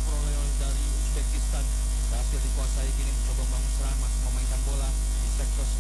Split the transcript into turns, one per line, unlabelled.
diperoleh dari Uzbekistan berhasil dikuasai, kini mencoba membangun serangan, masih memainkan bola di sektor